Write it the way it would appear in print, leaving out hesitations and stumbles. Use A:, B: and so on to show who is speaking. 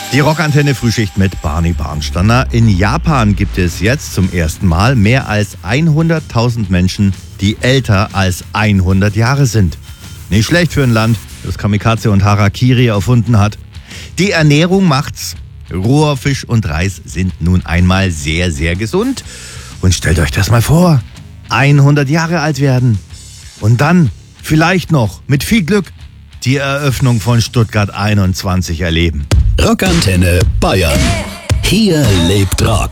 A: Die Rockantenne Frühschicht mit Barney Barnsteiner. In Japan gibt es jetzt zum ersten Mal mehr als 100.000 Menschen, die älter als 100 Jahre sind. Nicht schlecht für ein Land, das Kamikaze und Harakiri erfunden hat. Die Ernährung macht's. Roher Fisch und Reis sind nun einmal sehr, sehr gesund. Und stellt euch das mal vor, 100 Jahre alt werden. Und dann, vielleicht noch, mit viel Glück, die Eröffnung von Stuttgart 21 erleben.
B: Rockantenne Bayern. Hier lebt Rock.